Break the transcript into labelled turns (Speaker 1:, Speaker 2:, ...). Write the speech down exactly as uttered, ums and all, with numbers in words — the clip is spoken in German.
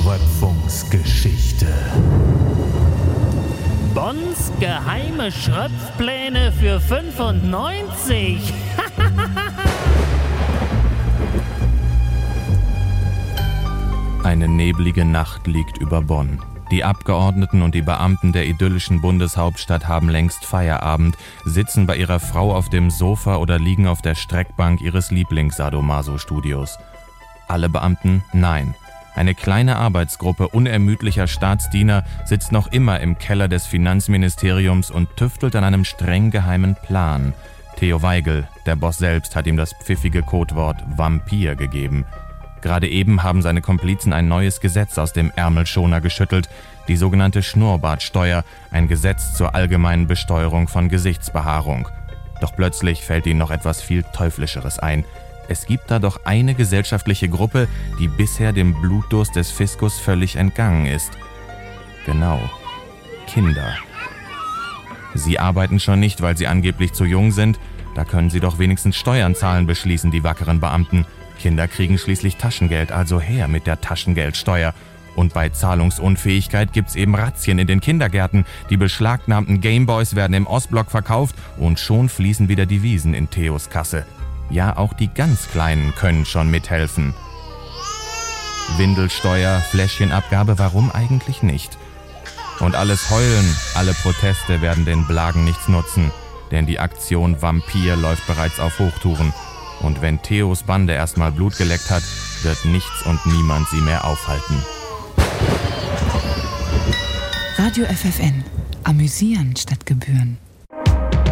Speaker 1: Schröpfungsgeschichte.
Speaker 2: Bons geheime Schröpfpläne für fünfundneunzig.
Speaker 3: Eine neblige Nacht liegt über Bonn. Die Abgeordneten und die Beamten der idyllischen Bundeshauptstadt haben längst Feierabend, sitzen bei ihrer Frau auf dem Sofa oder liegen auf der Streckbank ihres Lieblings-Sadomaso-Studios. Alle Beamten? Nein. Eine kleine Arbeitsgruppe unermüdlicher Staatsdiener sitzt noch immer im Keller des Finanzministeriums und tüftelt an einem streng geheimen Plan. Theo Weigel, der Boss selbst, hat ihm das pfiffige Codewort Vampir gegeben. Gerade eben haben seine Komplizen ein neues Gesetz aus dem Ärmelschoner geschüttelt, die sogenannte Schnurrbartsteuer, ein Gesetz zur allgemeinen Besteuerung von Gesichtsbehaarung. Doch plötzlich fällt ihnen noch etwas viel Teuflischeres ein. Es gibt da doch eine gesellschaftliche Gruppe, die bisher dem Blutdurst des Fiskus völlig entgangen ist. Genau, Kinder. Sie arbeiten schon nicht, weil sie angeblich zu jung sind, da können sie doch wenigstens Steuern zahlen, beschließen die wackeren Beamten. Kinder kriegen schließlich Taschengeld, also her mit der Taschengeldsteuer. Und bei Zahlungsunfähigkeit gibt's eben Razzien in den Kindergärten. Die beschlagnahmten Gameboys werden im Ostblock verkauft und schon fließen wieder Devisen in Theos Kasse. Ja, auch die ganz Kleinen können schon mithelfen. Windelsteuer, Fläschchenabgabe, warum eigentlich nicht? Und alles Heulen, alle Proteste werden den Blagen nichts nutzen, denn die Aktion Vampir läuft bereits auf Hochtouren. Und wenn Theos Bande erstmal Blut geleckt hat, wird nichts und niemand sie mehr aufhalten.
Speaker 4: Radio F F N. Amüsieren statt Gebühren.